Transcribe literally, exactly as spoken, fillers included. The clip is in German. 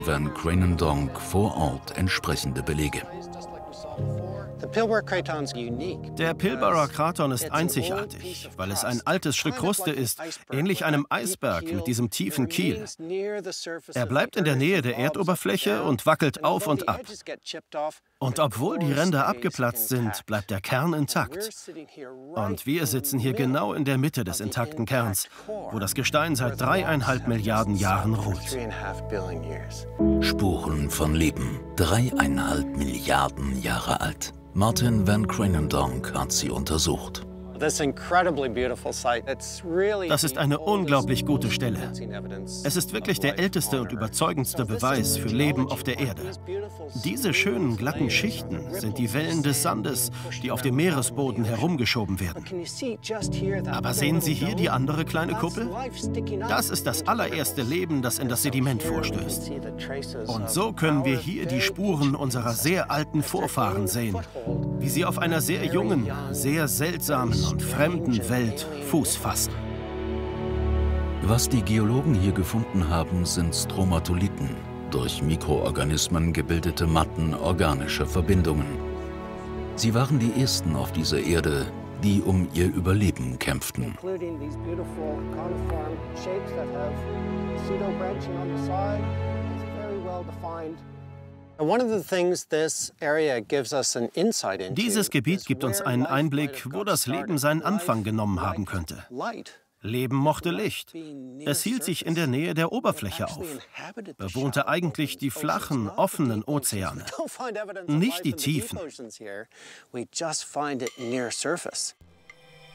Van Kranendonk vor Ort entsprechende Belege. Der Pilbara Kraton ist einzigartig, weil es ein altes Stück Kruste ist, ähnlich einem Eisberg mit diesem tiefen Kiel. Er bleibt in der Nähe der Erdoberfläche und wackelt auf und ab. Und obwohl die Ränder abgeplatzt sind, bleibt der Kern intakt. Und wir sitzen hier genau in der Mitte des intakten Kerns, wo das Gestein seit dreieinhalb Milliarden Jahren ruht. Spuren von Leben, dreieinhalb Milliarden Jahre alt. Martin Van Kranendonk hat sie untersucht. Das ist eine unglaublich gute Stelle. Es ist wirklich der älteste und überzeugendste Beweis für Leben auf der Erde. Diese schönen glatten Schichten sind die Wellen des Sandes, die auf dem Meeresboden herumgeschoben werden. Aber sehen Sie hier die andere kleine Kuppel? Das ist das allererste Leben, das in das Sediment vorstößt. Und so können wir hier die Spuren unserer sehr alten Vorfahren sehen, wie sie auf einer sehr jungen, sehr seltsamen und fremden Welt Fuß fassen. Was die Geologen hier gefunden haben, sind Stromatolithen, durch Mikroorganismen gebildete Matten organischer Verbindungen. Sie waren die ersten auf dieser Erde, die um ihr Überleben kämpften. Dieses Gebiet gibt uns einen Einblick, wo das Leben seinen Anfang genommen haben könnte. Leben mochte Licht. Es hielt sich in der Nähe der Oberfläche auf, bewohnte eigentlich die flachen, offenen Ozeane, nicht die Tiefen.